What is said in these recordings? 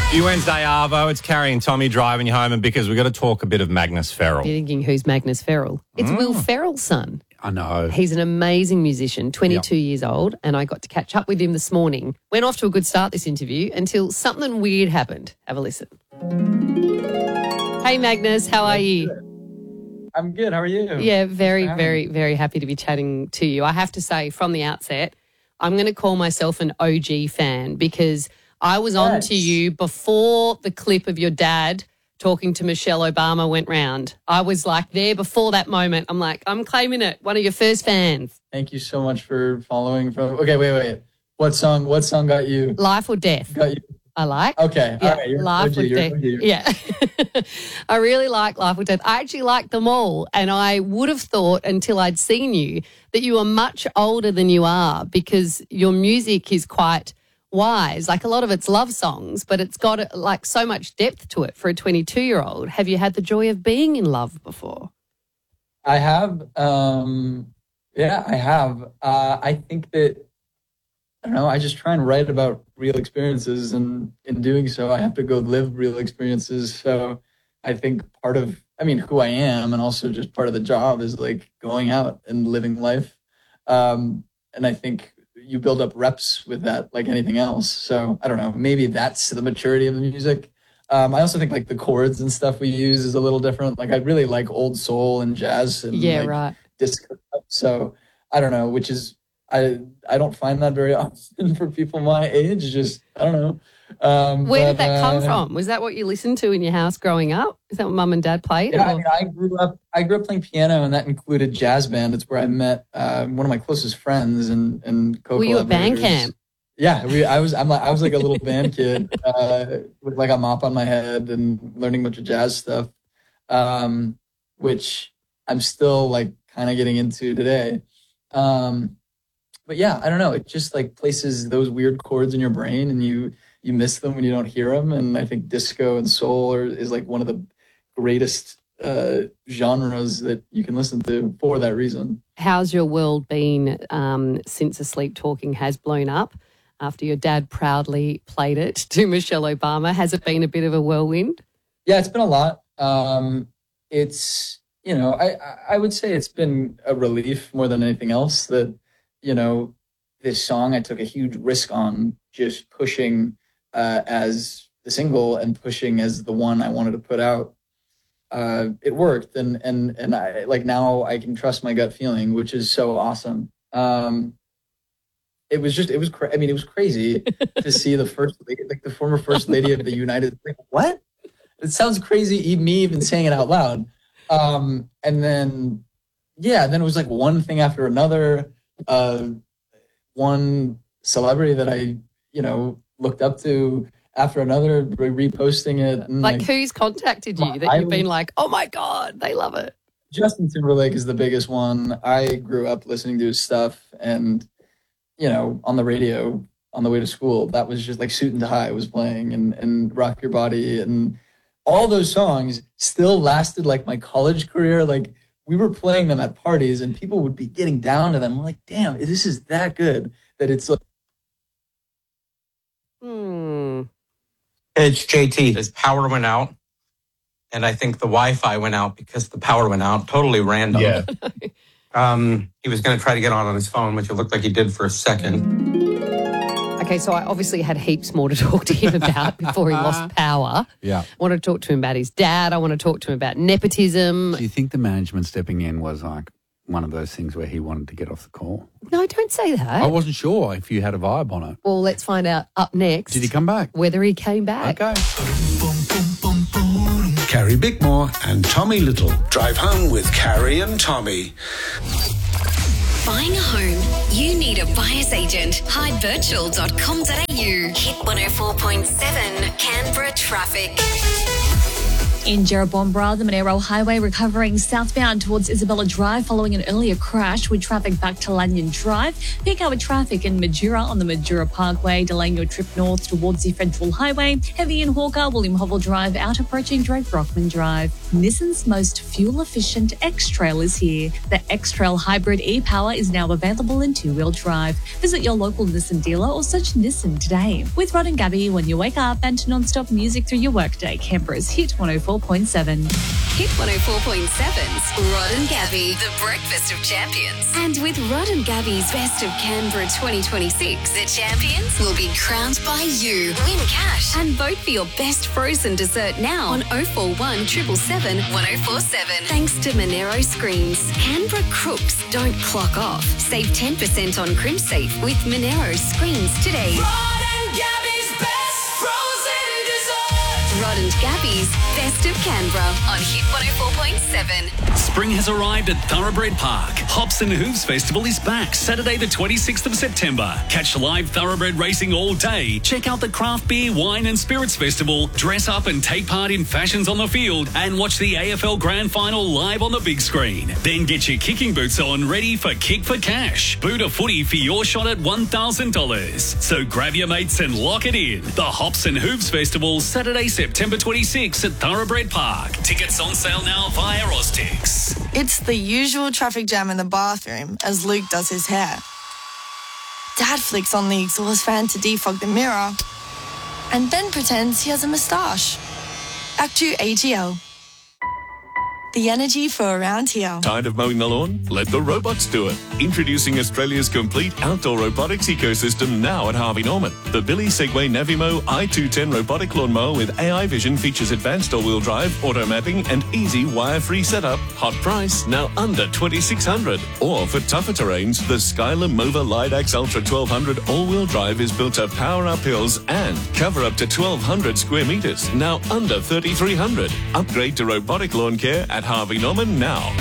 You Wednesday, Arvo. It's Carrie and Tommy driving you home, and because we've got to talk a bit of Magnus Ferrell. You're thinking, who's Magnus Ferrell? It's Will Ferrell's son. I know. He's an amazing musician, 22 years old, and I got to catch up with him this morning. Went off to a good start, this interview, until something weird happened. Have a listen. Hey, Magnus, how are you? I'm good. How are you? Yeah, very, very, very happy to be chatting to you. I have to say, from the outset, I'm going to call myself an OG fan because I was on to you before the clip of your dad talking to Michelle Obama went round. I was like there before that moment. I'm like, I'm claiming it. One of your first fans. Thank you so much for following. Okay, wait. What song got you? Life or Death. Got you. I like. Okay. Yeah, All right. You're Life OG, or you're Death. OG. Yeah. I really like Life or Death. I actually like them all. And I would have thought until I'd seen you that you were much older than you are because your music is quite wise. Like a lot of it's love songs, but it's got like so much depth to it for a 22-year-old. Have you had the joy of being in love before? I have. Yeah, I have. I think that, I don't know, I just try and write about real experiences, and in doing so, I have to go live real experiences. So I think part of, who I am and also just part of the job is like going out and living life. And I think you build up reps with that like anything else. So I don't know, maybe that's the maturity of the music. I also think like the chords and stuff we use is a little different. Like I really like old soul and jazz and disco. So I don't know, which is, I don't find that very often for people my age. Just, I don't know. Where did that come from? Was that what you listened to in your house growing up? Is that what mum and dad played? Yeah, I grew up playing piano, and that included jazz band. It's where I met one of my closest friends and co-collaborators. Were you at band camp? Yeah, I was like a little band kid with like a mop on my head and learning a bunch of jazz stuff, which I'm still like kind of getting into today. But yeah, I don't know. It just like places those weird chords in your brain, and you miss them when you don't hear them. And I think disco and soul is like one of the greatest genres that you can listen to for that reason. How's your world been since Asleep Talking has blown up after your dad proudly played it to Michelle Obama? Has it been a bit of a whirlwind? Yeah, it's been a lot. It's, I would say it's been a relief more than anything else that, this song I took a huge risk on just pushing as the single and pushing as the one I wanted to put out. It worked, and I like now I can trust my gut feeling, which is so awesome. It was crazy to see the first lady, like the former first lady of the United States. What? It sounds crazy, me even saying it out loud. And then it was like one thing after another. One celebrity that I, looked up to after another, reposting it. And like who's contacted you that you've been like, oh my God, they love it? Justin Timberlake is the biggest one. I grew up listening to his stuff, and, on the radio on the way to school, that was just like Suit and Tie was playing, and Rock Your Body, and all those songs still lasted like my college career. Like we were playing them at parties and people would be getting down to them. I'm like, damn, this is that good that it's like. It's JT. His power went out, and I think the Wi-Fi went out because the power went out. Totally random. Yeah. He was going to try to get on his phone, which it looked like he did for a second. Okay, so I obviously had heaps more to talk to him about before he lost power. Yeah. I want to talk to him about his dad. I want to talk to him about nepotism. Do you think the management stepping in was like one of those things where he wanted to get off the call? No, don't say that. I wasn't sure if you had a vibe on it. Well, let's find out up next. Did he come back? Whether he came back. Okay. Carrie Bickmore and Tommy Little drive home with Carrie and Tommy. Buying a home, you need a buyer's agent. Hidevirtual.com.au. Hit 104.7 Canberra traffic. In Jerebumbra, the Monero Highway recovering southbound towards Isabella Drive following an earlier crash with traffic back to Lanyon Drive. Peak hour traffic in Majura on the Majura Parkway, delaying your trip north towards the Federal Highway. Heavy in Hawker, William Hovell Drive, out approaching Drake Brockman Drive. Nissan's most fuel-efficient X-Trail is here. The X-Trail Hybrid e-Power is now available in two-wheel drive. Visit your local Nissan dealer or search Nissan today. With Rod and Gabby, when you wake up and non-stop music through your workday, Canberra's Hit 104.7. Hit 104.7's Rod and Gabby, the breakfast of champions. And with Rod and Gabby's Best of Canberra 2026, the champions will be crowned by you. Win cash and vote for your best frozen dessert now on 041 777 1047. Thanks to Monero Screens. Canberra crooks don't clock off. Save 10% on CrimSafe with Monero Screens today. Rod and Gabby's Best Frozen Dessert. Rod and Gabby's Best of Canberra on Hit 104.7. Spring has arrived at Thoroughbred Park. Hops and Hooves Festival is back Saturday the 26th of September. Catch live thoroughbred racing all day. Check out the Craft Beer, Wine and Spirits Festival. Dress up and take part in fashions on the field and watch the AFL Grand Final live on the big screen. Then get your kicking boots on ready for Kick for Cash. Boot a footy for your shot at $1,000. So grab your mates and lock it in. The Hops and Hooves Festival, Saturday, September 26th at Thoroughbred Park. Tickets on sale now via Oztix. It's the usual traffic jam in the bathroom as Luke does his hair. Dad flicks on the exhaust fan to defog the mirror and then pretends he has a moustache. Act 2 ATL. The energy for around here. Tired of mowing the lawn? Let the robots do it. Introducing Australia's complete outdoor robotics ecosystem now at Harvey Norman. The Billy Segway Navimo i210 robotic lawnmower with AI vision features advanced all-wheel drive, auto mapping, and easy wire-free setup. Hot price, now under $2,600. Or for tougher terrains, the Skyler Mova Lidax Ultra 1200 all-wheel drive is built to power up hills and cover up to 1,200 square meters. Now under $3,300. Upgrade to robotic lawn care at Harvey Norman now.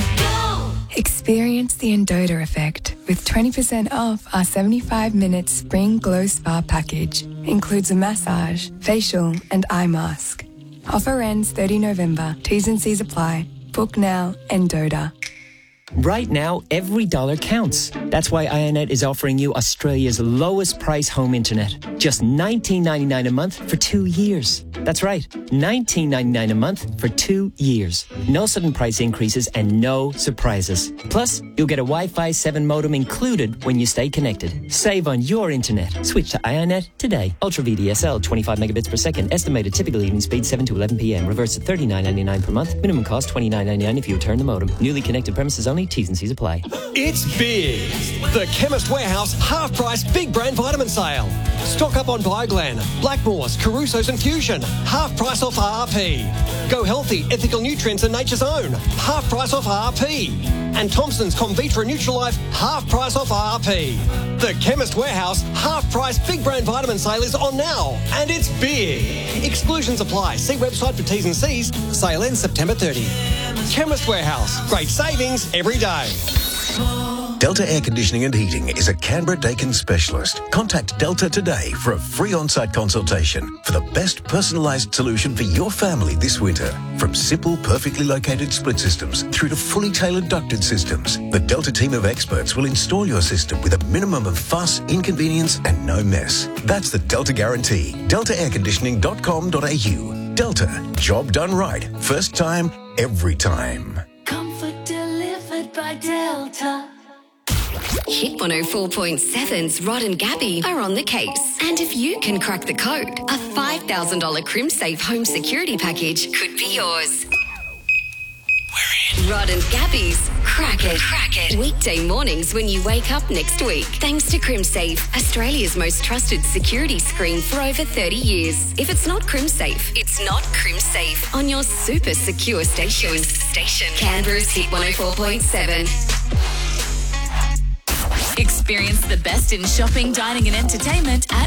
Experience the Endota effect with 20% off our 75-minute Spring Glow Spa package. Includes a massage, facial and eye mask. Offer ends 30 November. T's and C's apply. Book now, Endota. Right now, every dollar counts. That's why Ionet is offering you Australia's lowest price home internet. Just $19.99 a month for 2 years. That's right, $19.99 a month for 2 years. No sudden price increases and no surprises. Plus, you'll get a Wi-Fi 7 modem included when you stay connected. Save on your internet. Switch to Ionet today. Ultra VDSL, 25 megabits per second. Estimated typical evening speed 7 to 11 p.m. Reverse at $39.99 per month. Minimum cost $29.99 if you return the modem. Newly connected premises only. T's and C's apply. It's big. The Chemist Warehouse half-price big brand vitamin sale. Stock up on Bioglan, Blackmore's, Caruso's and Fusion. Half price off RP. Go Healthy, Ethical Nutrients and Nature's Own. Half price off RP. And Thompson's Comvitra Nutralife, half price off RP. The Chemist Warehouse half-price big brand vitamin sale is on now. And it's big. Exclusions apply. See website for T's and C's. Sale ends September 30. Chemist Warehouse. Great savings every day. Delta Air Conditioning and Heating is a Canberra Dakin specialist. Contact Delta today for a free on-site consultation for the best personalised solution for your family this winter. From simple, perfectly located split systems through to fully tailored ducted systems, the Delta team of experts will install your system with a minimum of fuss, inconvenience and no mess. That's the Delta guarantee. DeltaAirConditioning.com.au. Delta. Job done right. First time, every time. Comfort delivered by Delta. Hit 104.7's Rod and Gabby are on the case. And if you can crack the code, a $5,000 CrimSafe home security package could be yours. We're in. Rod and Gabby's Crack It. Crack It. Weekday mornings when you wake up next week. Thanks to CrimSafe, Australia's most trusted security screen for over 30 years. If it's not CrimSafe, it's not CrimSafe. On your super secure station. Canberra's Hit 104.7. Experience the best in shopping, dining and entertainment at